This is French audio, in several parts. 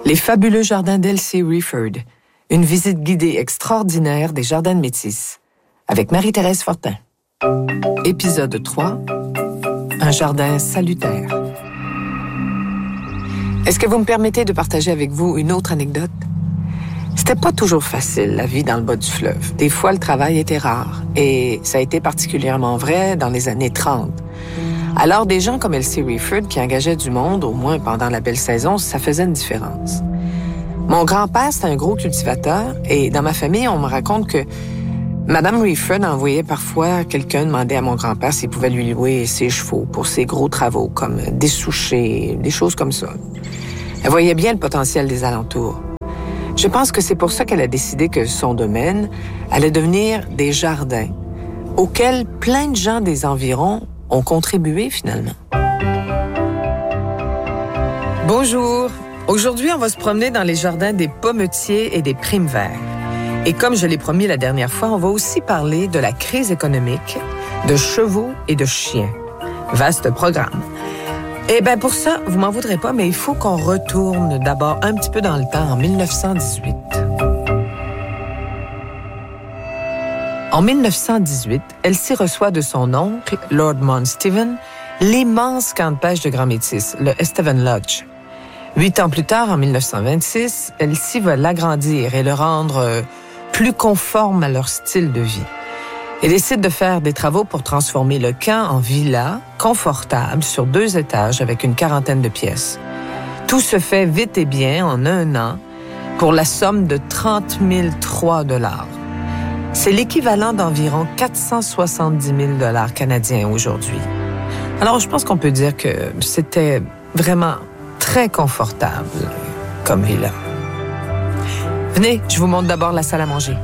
Les fabuleux jardins d'Elsie Rieford. Une visite guidée extraordinaire des jardins de Métis. Avec Marie-Thérèse Fortin. Épisode 3. Un jardin salutaire. Est-ce que vous me permettez de partager avec vous une autre anecdote? C'était pas toujours facile, la vie dans le bas du fleuve. Des fois, le travail était rare. Et ça a été particulièrement vrai dans les années 30. Alors, des gens comme Elsie Rieford qui engageaient du monde, au moins pendant la belle saison, ça faisait une différence. Mon grand-père, c'était un gros cultivateur, et dans ma famille, on me raconte que Madame Rieford envoyait parfois quelqu'un demander à mon grand-père s'il pouvait lui louer ses chevaux pour ses gros travaux, comme dessoucher, des choses comme ça. Elle voyait bien le potentiel des alentours. Je pense que c'est pour ça qu'elle a décidé que son domaine allait devenir des jardins, auxquels plein de gens des environs ont contribué finalement. Bonjour! Aujourd'hui, on va se promener dans les jardins des Pommetiers et des Primes-Verts. Et comme je l'ai promis la dernière fois, on va aussi parler de la crise économique, de chevaux et de chiens. Vaste programme. Eh bien, pour ça, vous m'en voudrez pas, mais il faut qu'on retourne d'abord un petit peu dans le temps, en 1918. En 1918, Elsie reçoit de son oncle, Lord Mount Stephen, l'immense camp de pêche de Grand Métis, le Estevan Lodge. 8 ans plus tard, en 1926, Elsie va l'agrandir et le rendre plus conforme à leur style de vie. Elle décide de faire des travaux pour transformer le camp en villa confortable sur 2 étages avec une 40aine de pièces. Tout se fait vite et bien en 1 an pour la somme de 30 003 $. C'est l'équivalent d'environ 470 000 $ canadiens aujourd'hui. Alors, je pense qu'on peut dire que c'était vraiment très confortable comme villa. Venez, je vous montre d'abord la salle à manger.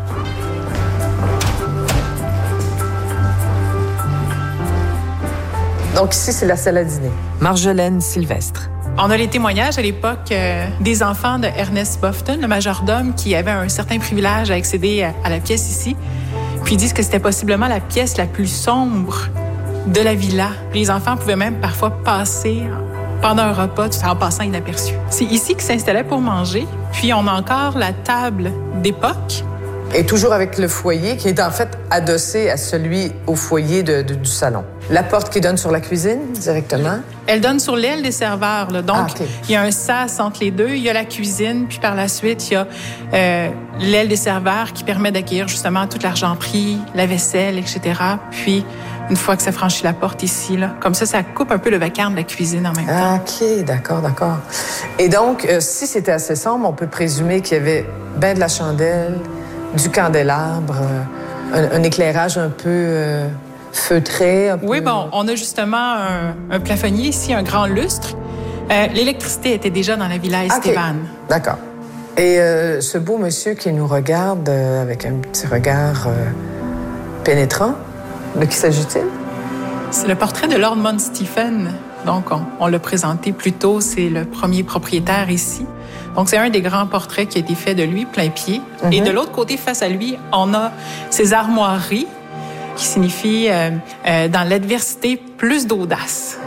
Donc ici, c'est la salle à dîner. Marjolaine Sylvestre. On a les témoignages à l'époque des enfants de Ernest Bofton, le majordome, qui avait un certain privilège à accéder à la pièce ici. Puis ils disent que c'était possiblement la pièce la plus sombre de la villa. Les enfants pouvaient même parfois passer pendant un repas en passant inaperçu. C'est ici qu'ils s'installaient pour manger. Puis on a encore la table d'époque. Et toujours avec le foyer qui est en fait adossé à celui au foyer du salon. La porte qui donne sur la cuisine directement? Elle donne sur l'aile des serveurs. Là. Donc, il y a un sas entre les deux. Il y a la cuisine, puis par la suite, il y a l'aile des serveurs qui permet d'accueillir justement toute l'argenterie, la vaisselle, etc. Puis, une fois que ça franchit la porte ici, là, comme ça coupe un peu le vacarme de la cuisine en même temps. OK, d'accord. Et donc, si c'était assez sombre, on peut présumer qu'il y avait bien de la chandelle, du candélabre, un éclairage un peu feutré. Oui, bon, on a justement un plafonnier ici, un grand lustre. L'électricité était déjà dans la villa Estevan. Okay. D'accord. Et ce beau monsieur qui nous regarde avec un petit regard pénétrant, de qui s'agit-il? C'est le portrait de Lord Mount Stephen. Donc, on l'a présenté plus tôt. C'est le premier propriétaire ici. Donc, c'est un des grands portraits qui a été fait de lui, plein pied. Mm-hmm. Et de l'autre côté, face à lui, on a ses armoiries, qui signifie, dans l'adversité, plus d'audace.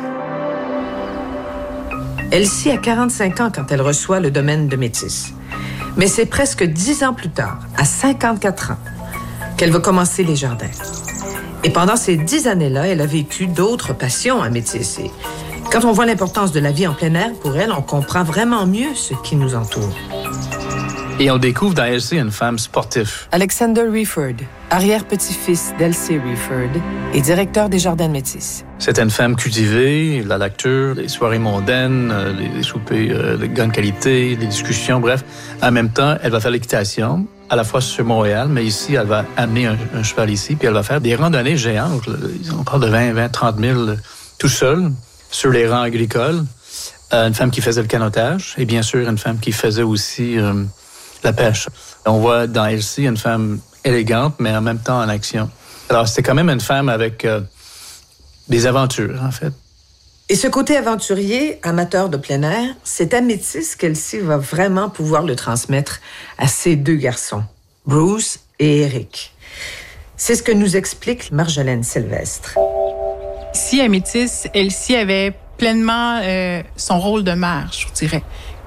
Elsie a 45 ans quand elle reçoit le domaine de Métis. Mais c'est presque 10 ans plus tard, à 54 ans, qu'elle va commencer les jardins. Et pendant ces 10 années-là, elle a vécu d'autres passions à Métis. Et quand on voit l'importance de la vie en plein air pour elle, on comprend vraiment mieux ce qui nous entoure. Et on découvre dans Elsie une femme sportive. Alexander Rieford, arrière-petit-fils d'Elsie Rieford et directeur des Jardins de Métis. C'était une femme cultivée, la lecture, les soirées mondaines, les soupers de grande qualité, les discussions, bref. En même temps, elle va faire l'équitation, à la fois sur Montréal, mais ici, elle va amener un cheval ici, puis elle va faire des randonnées géantes. On parle de 20, 30 000 tout seul, sur les rangs agricoles. Une femme qui faisait le canotage, et bien sûr, une femme qui faisait aussi la pêche. On voit dans Elsie une femme élégante, mais en même temps en action. Alors, c'était quand même une femme avec des aventures, en fait. Et ce côté aventurier, amateur de plein air, c'est à Métis qu'Elsie va vraiment pouvoir le transmettre à ses 2 garçons, Bruce et Eric. C'est ce que nous explique Marjolaine Sylvestre. Ici, à Métis, Elsie avait pleinement son rôle de mère, je vous dirais.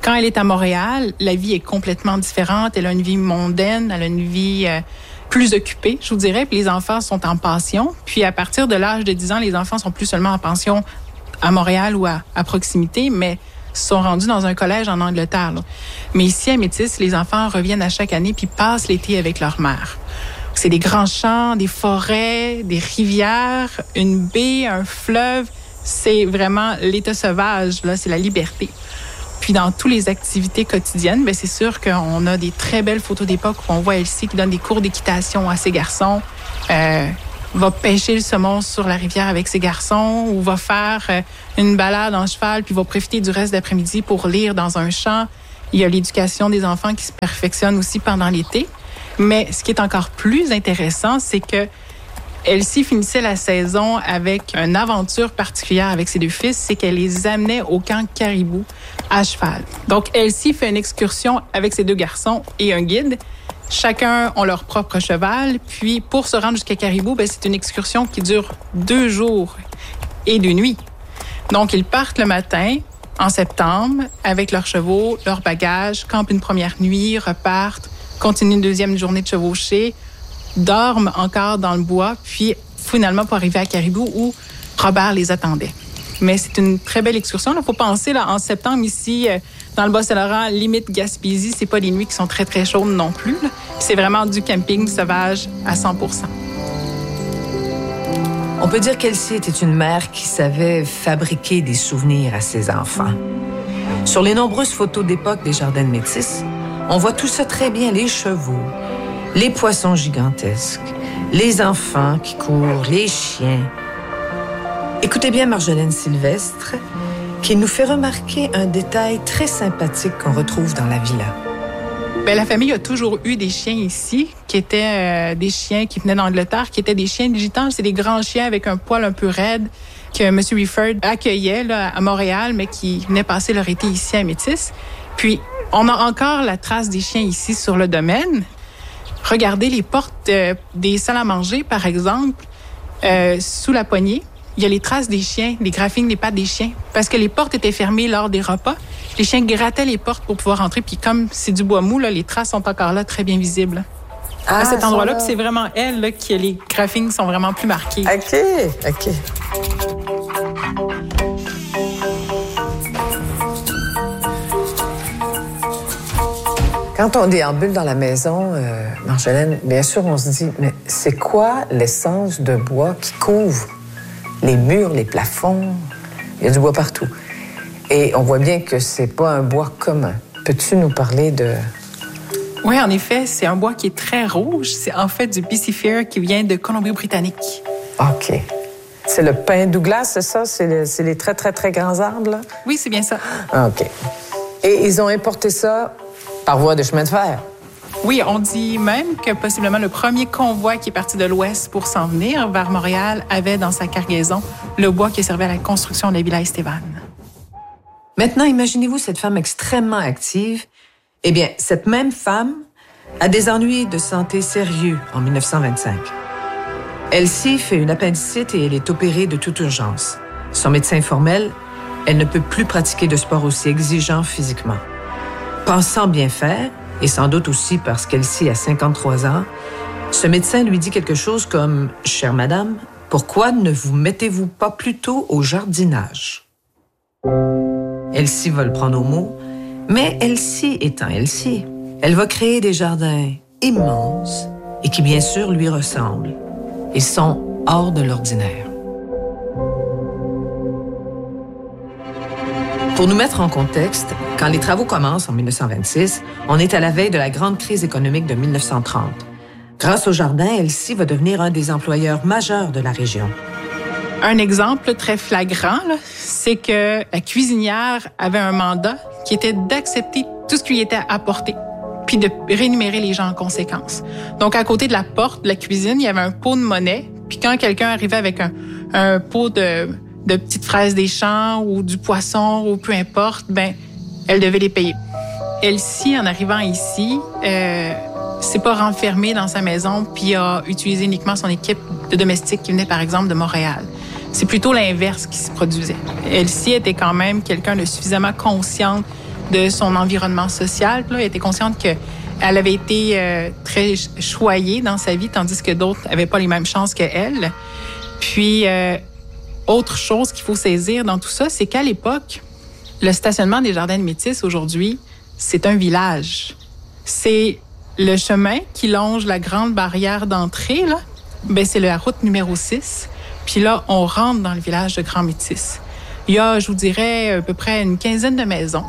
Quand elle est à Montréal, la vie est complètement différente. Elle a une vie mondaine, elle a une vie plus occupée, je vous dirais. Puis les enfants sont en pension. Puis à partir de l'âge de 10 ans, les enfants sont plus seulement en pension à Montréal ou à proximité, mais sont rendus dans un collège en Angleterre. Là. Mais ici, à Métis, les enfants reviennent à chaque année puis passent l'été avec leur mère. C'est des grands champs, des forêts, des rivières, une baie, un fleuve. C'est vraiment l'état sauvage, là, c'est la liberté. Puis dans toutes les activités quotidiennes, bien, c'est sûr qu'on a des très belles photos d'époque où on voit Elsie qui donne des cours d'équitation à ses garçons, va pêcher le saumon sur la rivière avec ses garçons ou va faire une balade en cheval puis va profiter du reste d'après-midi pour lire dans un champ. Il y a l'éducation des enfants qui se perfectionne aussi pendant l'été. Mais ce qui est encore plus intéressant, c'est que Elsie finissait la saison avec une aventure particulière avec ses deux fils, c'est qu'elle les amenait au camp Caribou à cheval. Donc, Elsie fait une excursion avec ses deux garçons et un guide. Chacun ont leur propre cheval. Puis, pour se rendre jusqu'à Caribou, bien, c'est une excursion qui dure 2 jours et 2 nuits. Donc, ils partent le matin, en septembre, avec leurs chevaux, leurs bagages, campent une première nuit, repartent, continuent une deuxième journée de chevauchée, dorment encore dans le bois, puis finalement pour arriver à Caribou où Robert les attendait. Mais c'est une très belle excursion. Il faut penser, là, en septembre, ici, dans le Bas-Saint-Laurent, limite Gaspésie, c'est pas des nuits qui sont très, très chaudes non plus. Là. C'est vraiment du camping sauvage à 100%. On peut dire qu'Elsie était une mère qui savait fabriquer des souvenirs à ses enfants. Sur les nombreuses photos d'époque des jardins de Métis, on voit tout ça très bien, les chevaux, les poissons gigantesques, les enfants qui courent, les chiens. Écoutez bien Marjolaine Sylvestre, qui nous fait remarquer un détail très sympathique qu'on retrouve dans la villa. Bien, la famille a toujours eu des chiens ici, qui étaient des chiens qui venaient d'Angleterre, qui étaient des chiens de gitans. C'est des grands chiens avec un poil un peu raide que M. Rifford accueillait là, à Montréal, mais qui venaient passer leur été ici à Métis. Puis, on a encore la trace des chiens ici sur le domaine. Regardez les portes des salles à manger, par exemple, sous la poignée. Il y a les traces des chiens, les graphiques des pattes des chiens. Parce que les portes étaient fermées lors des repas. Les chiens grattaient les portes pour pouvoir entrer. Puis comme c'est du bois mou, là, les traces sont encore là, très bien visibles. À cet endroit-là, puis c'est vraiment elle là, qui les graphiques sont vraiment plus marqués. OK. Quand on déambule dans la maison, Marjolaine, bien sûr, on se dit, mais c'est quoi l'essence de bois qui couvre les murs, les plafonds? Il y a du bois partout. Et on voit bien que c'est pas un bois commun. Peux-tu nous parler de... Oui, en effet, c'est un bois qui est très rouge. C'est en fait du Bicypher qui vient de Colombie-Britannique. OK. C'est le pin Douglas, c'est ça? C'est les très, très, très grands arbres, là? Oui, c'est bien ça. OK. Et ils ont importé ça par voie de chemin de fer? Oui, on dit même que possiblement le premier convoi qui est parti de l'ouest pour s'en venir vers Montréal avait dans sa cargaison le bois qui servait à la construction de la Villa Estevan. Maintenant, imaginez-vous cette femme extrêmement active. Eh bien, cette même femme a des ennuis de santé sérieux en 1925. Elsie fait une appendicite et elle est opérée de toute urgence. Son médecin formel, elle ne peut plus pratiquer de sport aussi exigeant physiquement. Pensant bien faire, et sans doute aussi parce qu'Elsie a 53 ans, ce médecin lui dit quelque chose comme « Chère madame, pourquoi ne vous mettez-vous pas plutôt au jardinage? » Elsie va le prendre au mot, mais Elsie étant Elsie, elle va créer des jardins immenses et qui, bien sûr, lui ressemblent. Ils sont hors de l'ordinaire. Pour nous mettre en contexte, quand les travaux commencent en 1926, on est à la veille de la grande crise économique de 1930. Grâce au jardin, Elsie va devenir un des employeurs majeurs de la région. Un exemple très flagrant, là, c'est que la cuisinière avait un mandat qui était d'accepter tout ce qui lui était apporté, puis de rémunérer les gens en conséquence. Donc, à côté de la porte de la cuisine, il y avait un pot de monnaie, puis quand quelqu'un arrivait avec un pot de petites fraises des champs ou du poisson ou peu importe, ben elle devait les payer. Elsie, en arrivant ici, s'est pas renfermée dans sa maison puis a utilisé uniquement son équipe de domestiques qui venait par exemple de Montréal. C'est plutôt l'inverse qui se produisait. Elsie était quand même quelqu'un de suffisamment consciente de son environnement social. Puis là, elle était consciente qu'elle avait été très choyée dans sa vie, tandis que d'autres n'avaient pas les mêmes chances qu'elle. Puis, autre chose qu'il faut saisir dans tout ça, c'est qu'à l'époque, le stationnement des Jardins de Métis, aujourd'hui, c'est un village. C'est le chemin qui longe la grande barrière d'entrée, là. Ben, c'est la route numéro 6. Puis là, on rentre dans le village de Grand Métis. Il y a, je vous dirais, à peu près une quinzaine de maisons.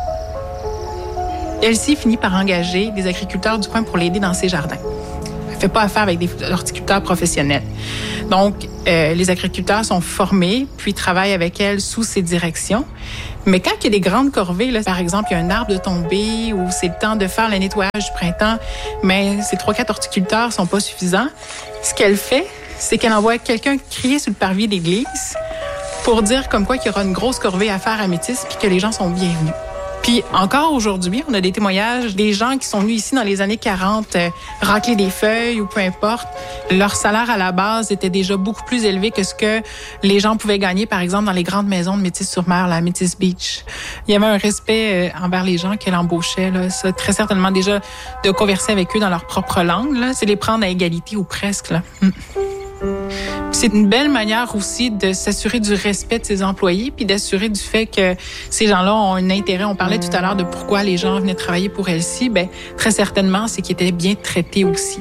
Elsie finit par engager des agriculteurs du coin pour l'aider dans ses jardins. Elle ne fait pas affaire avec des horticulteurs professionnels. Donc, les agriculteurs sont formés, puis travaillent avec elle sous ses directions. Mais quand il y a des grandes corvées, là, par exemple, il y a un arbre de tomber ou c'est le temps de faire le nettoyage du printemps, mais ces 3-4 horticulteurs sont pas suffisants, ce qu'elle fait, c'est qu'elle envoie quelqu'un crier sur le parvis d'église pour dire comme quoi qu'il y aura une grosse corvée à faire à Métis puis que les gens sont bienvenus. Puis encore aujourd'hui, on a des témoignages des gens qui sont venus ici dans les années 40 racler des feuilles ou peu importe. Leur salaire à la base était déjà beaucoup plus élevé que ce que les gens pouvaient gagner, par exemple, dans les grandes maisons de Métis-sur-Mer, la Métis Beach. Il y avait un respect envers les gens qu'elle embauchait. Là. Ça, très certainement déjà de converser avec eux dans leur propre langue. Là. C'est les prendre à égalité ou presque. Là. C'est une belle manière aussi de s'assurer du respect de ses employés puis d'assurer du fait que ces gens-là ont un intérêt. On parlait tout à l'heure de pourquoi les gens venaient travailler pour Elsie. Bien, très certainement, c'est qu'ils étaient bien traités aussi.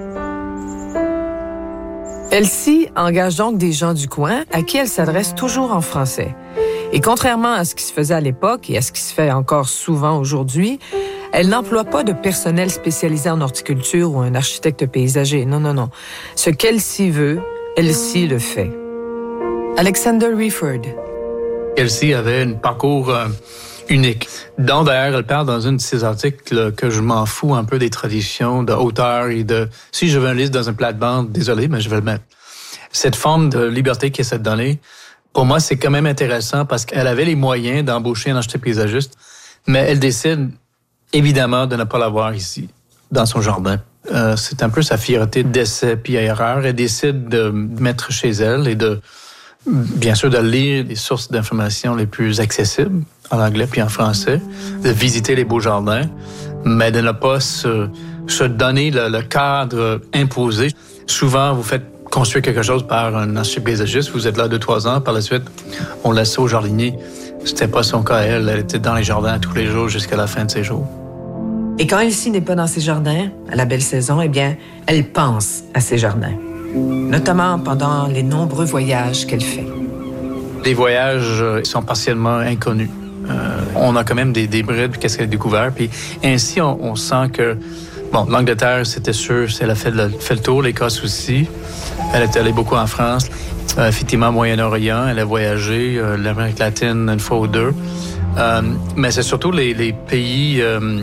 Elsie engage donc des gens du coin à qui elle s'adresse toujours en français. Et contrairement à ce qui se faisait à l'époque et à ce qui se fait encore souvent aujourd'hui, elle n'emploie pas de personnel spécialisé en horticulture ou un architecte paysager. Non, non, non. Ce qu'Elsie veut, Elsie le fait. Alexander Rieford. Elsie avait un parcours unique. Donc, d'ailleurs, elle parle dans un de ses articles que je m'en fous un peu des traditions de hauteur et de... Si je veux un livre dans un plate-bande, désolé, mais je vais le mettre. Cette forme de liberté qu'elle s'est donnée, pour moi, c'est quand même intéressant parce qu'elle avait les moyens d'embaucher un architecte paysagiste, mais elle décide évidemment de ne pas l'avoir ici, dans son jardin. C'est un peu sa fierté d'essai puis erreur. Elle décide de mettre chez elle et de, bien sûr, de lire les sources d'informations les plus accessibles en anglais puis en français, de visiter les beaux jardins, mais de ne pas se donner le cadre imposé. Souvent, vous faites construire quelque chose par un architecte paysagiste, vous êtes là 2-3 ans, par la suite, on laisse ça au jardinier. C'était pas son cas, elle était dans les jardins tous les jours jusqu'à la fin de ses jours. Et quand Elsie n'est pas dans ses jardins, à la belle saison, eh bien, elle pense à ses jardins, notamment pendant les nombreux voyages qu'elle fait. Les voyages sont partiellement inconnus. On a quand même des bribes, qu'est-ce qu'elle a découvert, puis ainsi, on sent que, bon, l'Angleterre, c'était sûr, elle a fait le tour, l'Écosse aussi. Elle est allée beaucoup en France. Effectivement, Moyen-Orient, elle a voyagé, l'Amérique latine une fois ou deux. Mais c'est surtout les pays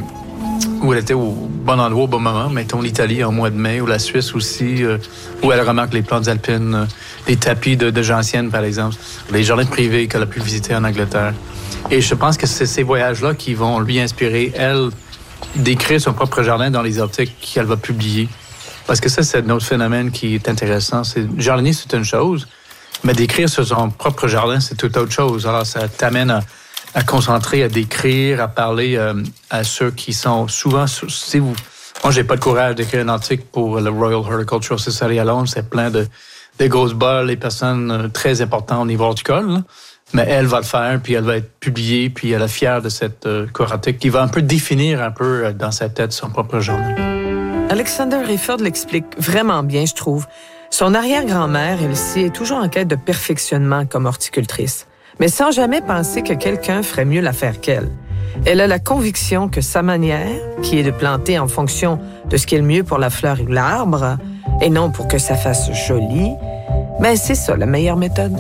où elle était au bon endroit au bon moment. Mettons l'Italie en mois de mai ou la Suisse aussi, où elle remarque les plantes alpines, les tapis de gentiennes, par exemple, les jardins privés qu'elle a pu visiter en Angleterre. Et je pense que c'est ces voyages-là qui vont lui inspirer, elle, d'écrire son propre jardin dans les articles qu'elle va publier. Parce que ça, c'est un autre phénomène qui est intéressant. Jardinier, c'est une chose, mais d'écrire sur son propre jardin, c'est toute autre chose. Alors, ça t'amène à concentrer, à décrire, à parler à ceux qui sont souvent... Moi, j'ai pas le courage d'écrire un article pour le Royal Horticultural Society à Londres. C'est plein de grosses balles, des personnes très importantes au niveau horticole, là. Mais elle va le faire, puis elle va être publiée, puis elle est fière de cette article qui va un peu définir un peu dans sa tête son propre jardin. Alexander Rieford l'explique vraiment bien, je trouve. Son arrière-grand-mère, Elsie, est toujours en quête de perfectionnement comme horticultrice, mais sans jamais penser que quelqu'un ferait mieux l'affaire qu'elle. Elle a la conviction que sa manière, qui est de planter en fonction de ce qui est le mieux pour la fleur ou l'arbre, et non pour que ça fasse joli, ben c'est ça la meilleure méthode.